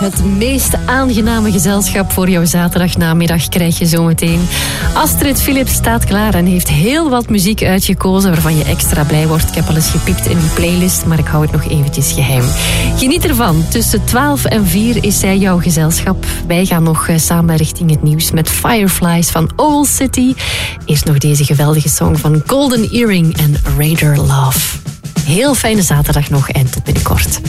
Het meest aangename gezelschap voor jouw zaterdagnamiddag krijg je zometeen. Astrid Philips staat klaar en heeft heel wat muziek uitgekozen waarvan je extra blij wordt. Ik heb al eens gepiept in die playlist, maar ik hou het nog eventjes geheim. Geniet ervan. Tussen 12 en 4 is zij jouw gezelschap. Wij gaan nog samen richting het nieuws met Fireflies van Owl City. Eerst nog deze geweldige song van Golden Earring en Raider Love. Heel fijne zaterdag nog en tot binnenkort.